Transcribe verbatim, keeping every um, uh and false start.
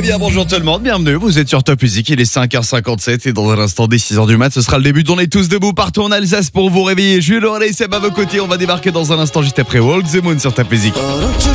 Eh bien bonjour tout le monde, bienvenue, vous êtes sur Top Music, il est cinq heures cinquante-sept et dans un instant dès six heures du mat, ce sera le début d'On est tous debout partout en Alsace pour vous réveiller. Jules Aurel et Seb à vos côtés, on va débarquer dans un instant juste après Walk the Moon sur Top Music.